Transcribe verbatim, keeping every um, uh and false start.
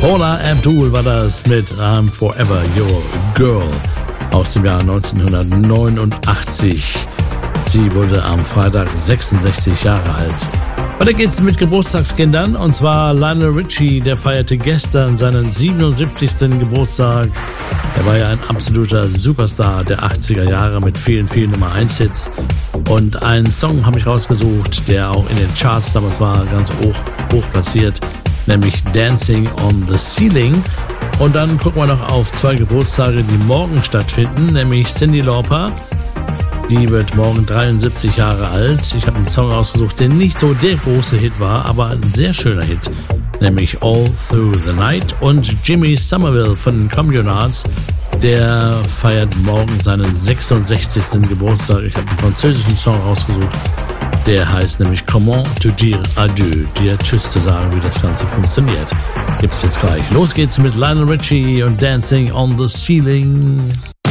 Paula Abdul war das mit I'm Forever Your Girl aus dem Jahr neunzehnhundertneunundachtzig. Sie wurde am Freitag sechsundsechzig Jahre alt. Weiter geht's mit Geburtstagskindern, und zwar Lionel Richie, der feierte gestern seinen siebenundsiebzigsten Geburtstag. Er war ja ein absoluter Superstar der achtziger Jahre mit vielen, vielen Nummer eins Hits. Und einen Song habe ich rausgesucht, der auch in den Charts damals war, ganz hoch, hoch platziert, nämlich Dancing on the Ceiling. Und dann gucken wir noch auf zwei Geburtstage, die morgen stattfinden, nämlich Cyndi Lauper. Die wird morgen dreiundsiebzig Jahre alt. Ich habe einen Song rausgesucht, der nicht so der große Hit war, aber ein sehr schöner Hit, nämlich All Through the Night. Und Jimmy Somerville von den Communards, der feiert morgen seinen sechsundsechzigsten Geburtstag. Ich habe einen französischen Song rausgesucht, der heißt nämlich Comment te dire adieu, dir Tschüss zu sagen, wie das Ganze funktioniert. Gibt's jetzt gleich. Los geht's mit Lionel Richie und Dancing on the Ceiling.